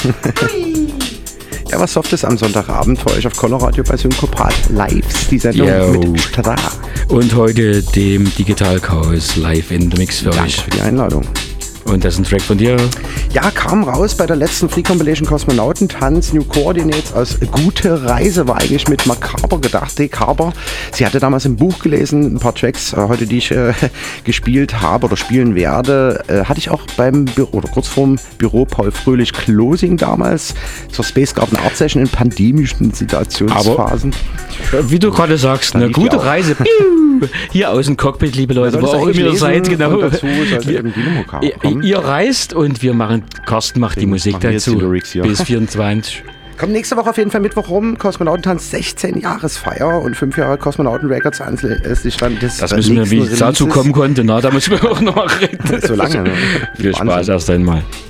Ja, was Softes am Sonntagabend für euch auf Coloradio bei Synkopat Live, die Sendung mit Stra. Und heute dem Digital Chaos live in the Mix für Danke euch. für die Einladung. Und das ist ein Track von dir? Ja, kam raus bei der letzten Free Compilation Kosmonautentanz. New Coordinates aus Gute Reise war eigentlich mit Makaber gedacht. Dekaber. Sie hatte damals im Buch gelesen, ein paar Tracks, heute die ich gespielt habe oder spielen werde. Hatte ich auch beim Büro oder kurz vorm Büro Paul Fröhlich Closing damals zur Space Garden Art Session in pandemischen Situationsphasen. Aber, wie du gerade sagst, eine gute Reise. Hier aus dem Cockpit, liebe Leute, wo auch immer ihr seid, genau. Ihr reist und wir machen, Carsten macht die Musik dazu. Bis 24. Kommt nächste Woche auf jeden Fall Mittwoch rum. Kosmonautentanz 16 Jahresfeier und 5 Jahre Kosmonauten Records Stand des Das müssen wir, wie es dazu kommen konnte, da müssen wir auch noch mal reden. So lange. Ne? Viel Spaß erst einmal.